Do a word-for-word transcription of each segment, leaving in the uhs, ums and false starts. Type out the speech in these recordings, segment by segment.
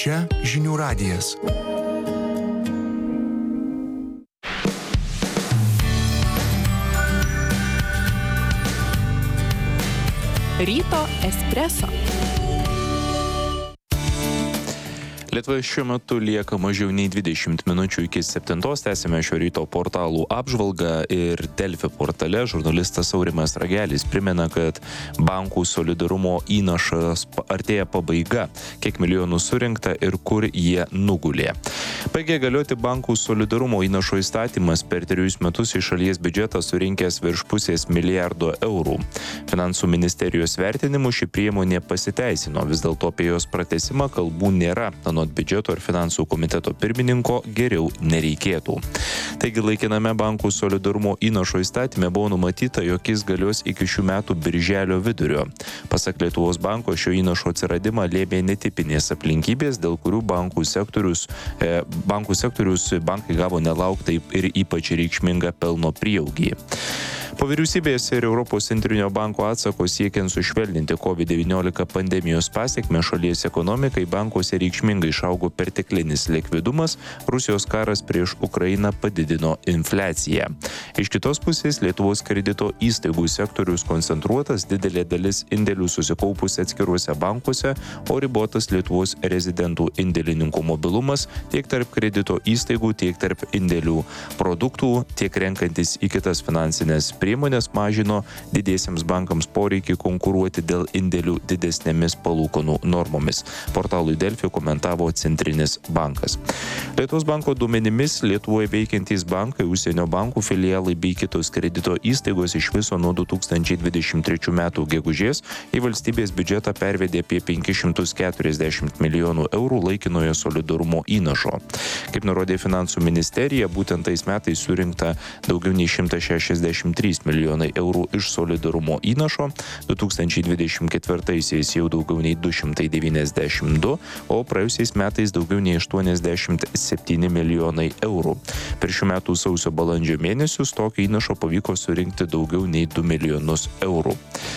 Čia žinių radijas. Ryto espreso. Lietuvoje šiuo metu lieka mažiau nei dvidešimt minučių iki septintos. Tęsime šio ryto portalų apžvalgą ir Delfi portale žurnalistas Aurimas Ragelis primena, kad bankų solidarumo įnašas artėja pabaiga, kiek milijonų surinkta ir kur jie nugulė. Baigė galioti bankų solidarumo įnašo įstatymas, per trejus metus į šalies biudžetą surinkęs virš pusės milijardo eurų. Finansų ministerijos vertinimu ši priemonė pasiteisino, vis dėlto apie jos pratęsimą kalbų nėra. Anot biudžeto ir finansų komiteto pirmininko geriau nereikėtų. Taigi laikiname bankų solidarumo įnašo įstatyme buvo numatyta, jog jis galios iki šių metų birželio vidurio. Pasak Lietuvos banko, šio įnašo atsiradimą lėmė netipinės aplinkybės, dėl kurių bankų sektorius, e, bankų sektorius bankai gavo nelauktai ir ypač reikšmingą pelno prieaugį. Po vyriausybės ir Europos centrinio banko atsako siekiant sušvelninti kovid devyniolika pandemijos pasekmes šalies ekonomikai, bankuose reikšmingai išaugo perteklinis likvidumas, Rusijos karas prieš Ukrainą padidino infliaciją. Iš kitos pusės Lietuvos kredito įstaigų sektorius koncentruotas, didelė dalis indėlių susikaupusi atskiruose bankuose, o ribotas Lietuvos rezidentų indėlininkų mobilumas tiek tarp kredito įstaigų, tiek tarp indėlių produktų, tiek renkantis į kitas finansinės priemonės mažino didiesiems bankams poreikį konkuruoti dėl indėlių didesnėmis palūkanų normomis. Portalui Delfi komentavo Centrinis bankas. Lietuvos banko duomenimis Lietuvoje veikiantys bankai, užsienio bankų filialai bei kitos kredito įstaigos iš viso nuo du tūkstančiai dvidešimt trečių metų gegužės į valstybės biudžetą pervedė apie penkis šimtus keturiasdešimt milijonų eurų laikinojo solidarumo įnašo. Kaip nurodė finansų ministerija, būtent tais metais surinkta daugiau nei šimtas šešiasdešimt trys milijonai eurų iš solidarumo įnašo, du tūkstančiai dvidešimt ketvirtaisiais jau daugiau nei du šimtai devyniasdešimt du, o praėjusiais metais daugiau nei aštuoniasdešimt septyni milijonai eurų. Per šių metų sausio balandžio mėnesius tokio įnašo pavyko surinkti daugiau nei du milijonus eurų.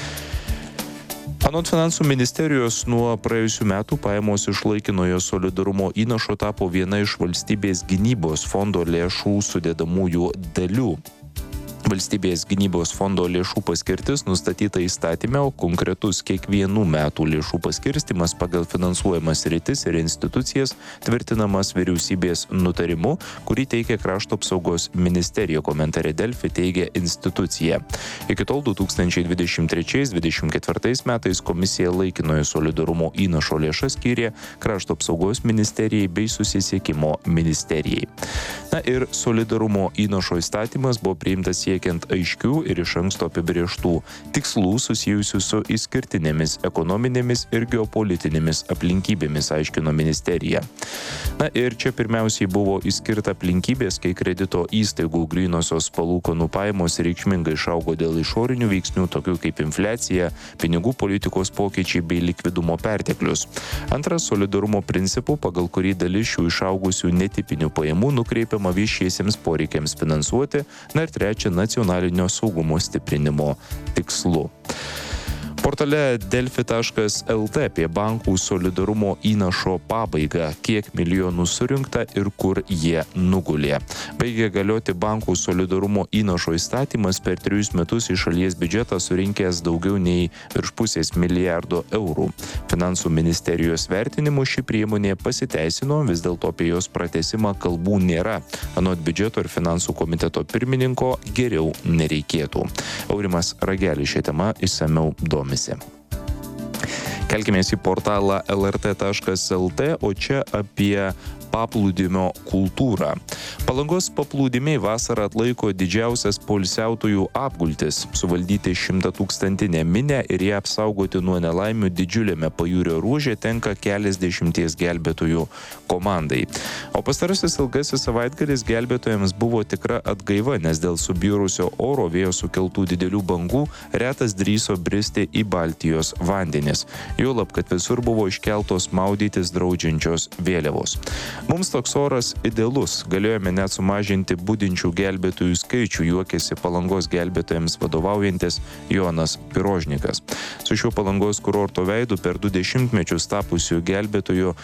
Anot finansų ministerijos, nuo praėjusių metų pajamos iš laikinojo solidarumo įnašo tapo viena iš valstybės gynybos fondo lėšų sudedamųjų dalių. Valstybės gynybos fondo lėšų paskirtis nustatyta įstatyme, o konkretus kiekvienų metų lėšų paskirstimas pagal finansuojamas sritis ir institucijas tvirtinamas vyriausybės nutarimu, kurį teikia Krašto apsaugos ministerija, komentare Delfi teigia institucija. Iki tol du tūkstančiai dvidešimt trečiais dvidešimt ketvirtais metais komisija laikinojo solidarumo įnašo lėšas skyrė Krašto apsaugos ministerijai bei susisiekimo ministerijai. Na ir solidarumo įnašo įstatymas buvo priimtas siekiant aiškių ir iš anksto apibrėžtų tikslų susijusių su išskirtinėmis ekonominėmis ir geopolitinėmis aplinkybėmis, aiškino ministerija. Na ir čia pirmiausiai buvo išskirta aplinkybės, kai kredito įstaigų grynosios palūkanų pajamos reikšmingai išaugo dėl išorinių veiksnių, tokių kaip infliacija, pinigų politikos pokyčiai bei likvidumo perteklius. Antras, solidarumo principų, pagal kurį dalis šių išaugusių netipinių pajamų nukreipiama viešiesiems poreikiams finansuoti. Na ir trečia, nacionalinio saugumo stiprinimo tikslu. Portale delfi taškas lt apie bankų solidarumo įnašo pabaigą, kiek milijonų surinkta ir kur jie nugulė. Baigė galioti bankų solidarumo įnašo įstatymas, per trejus metus į šalies biudžetą surinkęs daugiau nei virš pusės milijardo eurų. Finansų ministerijos vertinimu ši priemonė pasiteisino, vis dėlto apie jos pratęsimą kalbų nėra. Anot biudžeto ir finansų komiteto pirmininko geriau nereikėtų. Aurimas Ragelis šią temą išsamiau domisi. Kelkimės į portalą el er tė taškas el tė, o čia apie paplūdimio kultūrą. Palangos paplūdimiai vasarą atlaiko didžiausias poilsiautojų apgultis. Suvaldyti šimtatūkstantinę minią ir ją apsaugoti nuo nelaimių didžiuliame pajūrio ruože tenka keliasdešimties gelbėtojų komandai. O pastarasis ilgasis savaitgalis gelbėtojams buvo tikra atgaiva, nes dėl subjurusio oro vėjo sukeltų didelių bangų retas drįso bristi į Baltijos vandenis. Juolab, kad visur buvo iškeltos maudytis draudžiančios vėliavos. Mums toks oras idealus, galėjome net sumažinti budinčių gelbėtojų skaičių, juokėsi Palangos gelbėtojams vadovaujantis Jonas Pirožnikas. Su šiuo Palangos kurorto veidu per du dešimtmečius tapusių gelbėtojų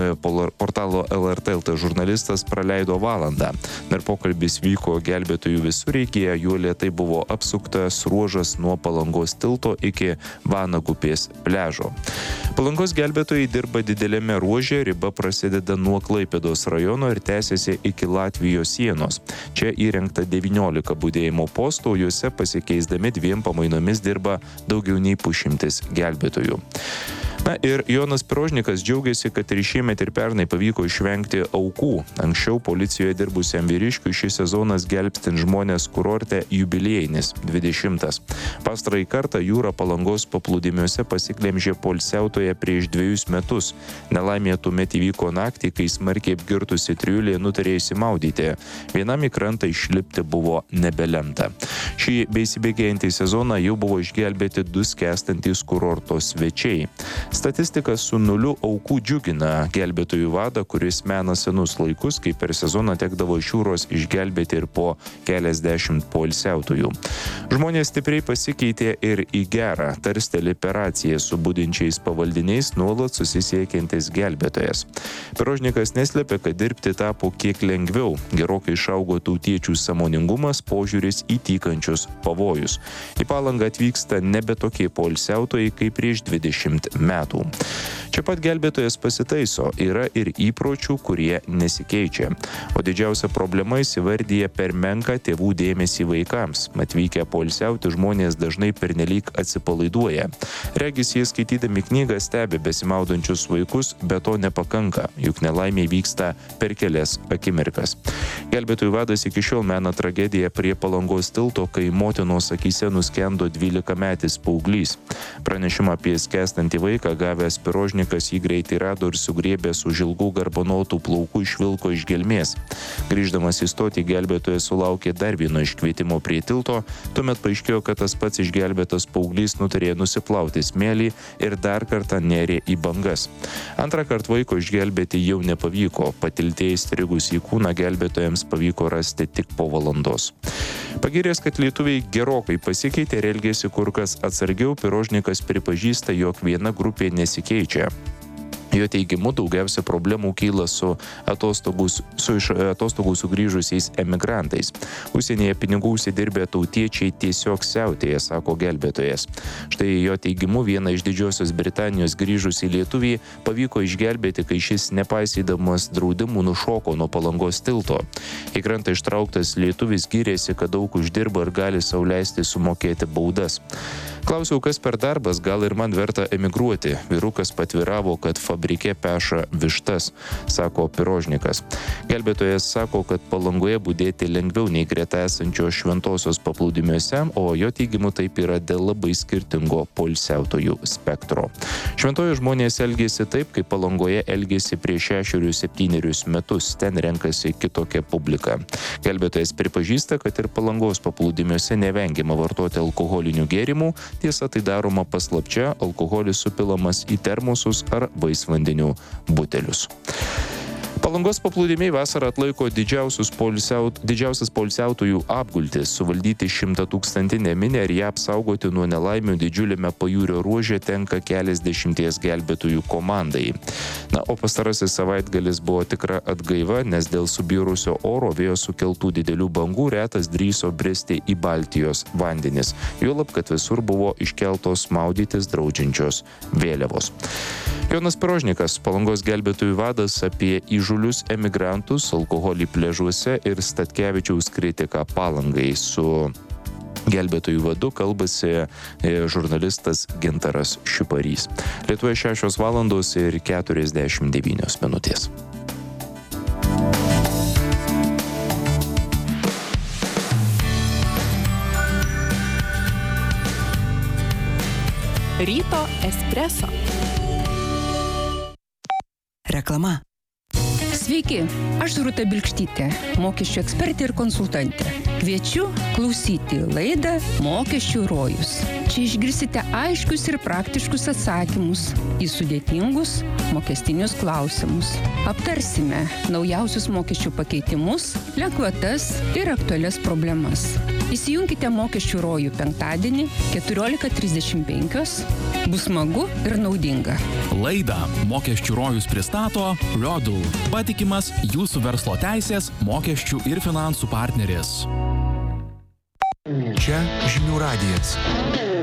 portalo L R T L T žurnalistas praleido valandą. Ir pokalbis vyko gelbėtojų visureigyje, juo lėtai buvo apsuktas ruožas nuo Palangos tilto iki Vanagupės pliažo. Palangos gelbėtojai dirba didelėme ruože, riba prasideda nuo Klaipėdos rajono ir tęsiasi iki Latvijos sienos. Čia įrengta devyniolika budėjimo postų, juose pasikeisdami dviem pamainomis dirba daugiau nei pusšimtis gelbėtojų. Na ir Jonas Pirožnikas džiaugiasi, kad ir šiemet ir pernai pavyko išvengti aukų. Anksčiau policijoje dirbusiam vyriškiui šis sezonas gelbstint žmonės kurorte jubiliejinis, dvidešimtas. Pastarąjį kartą jūra Palangos paplūdimiuose pasiklemžė poilsiautoją prieš dviejus metus. Nelaimė tuomet įvyko naktį, kai smarkiai apgirtusi trijulė nutarė įsimaudyti. Vienam į krantą išlipti buvo nebelemta. Šį beįsibėgėjantį sezoną jau buvo išgelbėti du skęstantys kurorto svečiai. Statistika su nuliu aukų džiugina gelbėtojų vadą, kuris mena senus laikus, kai per sezoną tekdavo iš jūros išgelbėti ir po keliasdešimt poilsiautojų. Žmonės stipriai pasikeitė ir į gerą, tarsteli per raciją su budinčiais pavaldiniais nuolat susisiekiantis gelbėtojas. Pirožnikas neslėpė, kad dirbti tapo kiek lengviau, gerokai išaugo tautiečių sąmoningumas, požiūris į tykančius pavojus. Į Palangą atvyksta nebe tokie poilsiautojai kaip prieš dvidešimt metų. Čia pat gelbėtojas pasitaiso, yra ir įpročių, kurie nesikeičia. O didžiausia problema įsivardyja per menką tėvų dėmesį vaikams. Atvykę poilsiauti žmonės dažnai pernelyg atsipalaiduoja. Regis jie skaitydami knygą stebi besimaudančius vaikus, bet to nepakanka, juk nelaimė vyksta per kelias akimirkas. Gelbėtojų vadas iki šiol mena tragediją prie Palangos tilto, kai motinos akyse nuskendo dvylikametis paauglys. Pranešimą apie skęstantį vaiką gavęs Pirožnikas jį greitai rado ir sugriebęs už ilgų garbanotų plaukų išvilko iš gelmės. Grįždamas į stotį, gelbėtojas sulaukė dar vieno iškvietimo prie tilto, tuomet paaiškėjo, kad tas pats išgelbėtas paauglys nutarė nusiplauti smėlį ir dar kartą nerė į bangas. Antrą kartą vaiko išgelbėti jau nepavyko, patiltėjai strigus į kūną gelbėtojams pavyko rasti tik po valandos. Pagiręs, kad lietuviai gerokai pasikeitė ir elgėsi kur kas atsargiau, Pirožnikas pripažįsta, jog viena grupė nesikeičia. Jo teigimu, daugiausia problemų kyla su atostogų, su iš atostogų sugrįžusiais emigrantais. Užsienyje pinigų užsidirbę tautiečiai tiesiog siautėja, sako gelbėtojas. Štai jo teigimu, vieną iš Didžiosios Britanijos grįžusį lietuvį pavyko išgelbėti, kai šis nepaisydamas draudimų nušoko nuo Palangos tilto. Į krantą ištrauktas lietuvis gyrėsi, kad daug uždirba ir gali sau leisti sumokėti baudas. Klausiau, kas per darbas, gal ir man verta emigruoti. Vyrukas patviravo, kad fabrike peša vištas, sako Pirožnikas. Gelbėtojas sako, kad Palangoje budėti lengviau nei greta esančio Šventosios paplūdimiuose, o jo teigimu taip yra dėl labai skirtingo poilsiautojų spektro. Šventojo žmonės elgėsi taip, kaip Palangoje elgėsi prieš šešerius septynerius metus, ten renkasi kitokia publika. Gelbėtojas pripažįsta, kad ir Palangos paplūdimiuose nevengiama vartoti alkoholinių gėrimų. Tiesa, tai daroma paslapčia, alkoholis supilamas į termosus ar vaisvandenių butelius. Palangos paplūdimiai vasarą atlaiko didžiausias poilsiaut, didžiausias poilsiautojų apgultis. Suvaldyti šimtatūkstantinę minią ir ją apsaugoti nuo nelaimių didžiuliame pajūrio ruože tenka keliasdešimties gelbėtojų komandai. Na, o pastarasis savaitgalis buvo tikra atgaiva, nes dėl subyrusio oro vėjo sukeltų didelių bangų retas drįso bristi į Baltijos vandenis. Juolab, kad visur buvo iškeltos maudytis draudžiančios vėliavos. Jonas Pirožnikas, Palangos gelbėtojų vadas, apie įžūlius emigrantus, alkoholį pliažuose ir Statkevičiaus kritiką Palangai. Su gelbėtojų vadu kalbasi žurnalistas Gintaras Šiuparys. Lietuvoje šešios valandos ir keturiasdešimt devynios minutės. Ryto espreso. Reklama. Sveiki, aš Rūta Bilkštytė, mokesčių ekspertė ir konsultantė. Kviečiu klausyti laidą Mokesčių rojus. Čia išgirsite aiškius ir praktiškus atsakymus į sudėtingus mokestinius klausimus. Aptarsime naujausius mokesčių pakeitimus, lengvatas ir aktualias problemas. Įsijunkite Mokesčių rojų penktadienį keturiolika trisdešimt penkios. Bus smagu ir naudinga. Laidą Mokesčių rojus pristato Rodul, patikimas jūsų verslo teisės, mokesčių ir finansų partneris. Čia žinių radijas.